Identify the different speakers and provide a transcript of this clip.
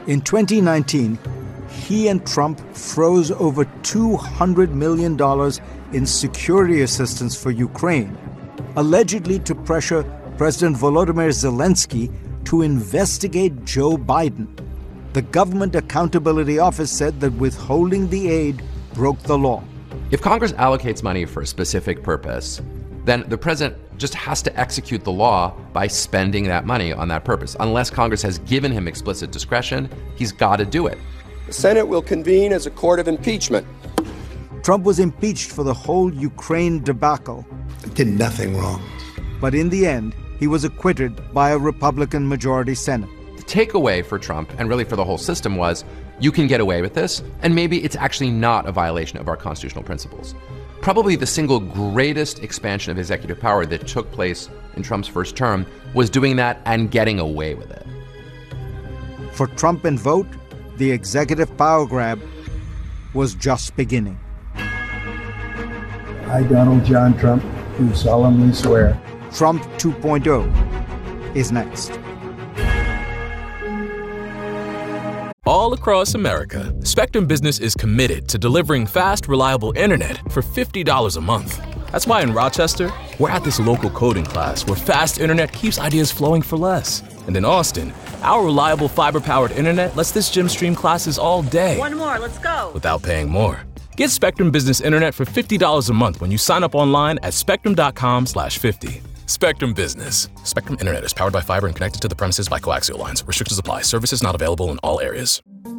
Speaker 1: In 2019, he and Trump froze over $200 million in security assistance for Ukraine, allegedly to pressure President Volodymyr Zelensky to investigate Joe Biden. The Government Accountability Office said that withholding the aid broke the law.
Speaker 2: If Congress allocates money for a specific purpose, then the president just has to execute the law by spending that money on that purpose. Unless Congress has given him explicit discretion, he's got to do it.
Speaker 3: The Senate will convene as a court of impeachment.
Speaker 1: Trump was impeached for the whole Ukraine debacle.
Speaker 4: Did nothing wrong.
Speaker 1: But in the end, he was acquitted by a Republican majority Senate.
Speaker 2: The takeaway for Trump, and really for the whole system, was you can get away with this, and maybe it's actually not a violation of our constitutional principles. Probably the single greatest expansion of executive power that took place in Trump's first term was doing that and getting away with it.
Speaker 1: For Trump and Vote, the executive power grab was just beginning.
Speaker 5: I, Donald John Trump, do solemnly swear.
Speaker 1: Trump 2.0 is next.
Speaker 6: All across America, Spectrum Business is committed to delivering fast, reliable internet for $50 a month. That's why in Rochester, we're at this local coding class where fast internet keeps ideas flowing for less. And in Austin, our reliable fiber-powered internet lets this gym stream classes all day.
Speaker 7: One more, let's go.
Speaker 6: Without paying more. Get Spectrum Business Internet for $50 a month when you sign up online at spectrum.com/50. Spectrum Business. Spectrum Internet is powered by fiber and connected to the premises by coaxial lines. Restrictions apply. Services not available in all areas.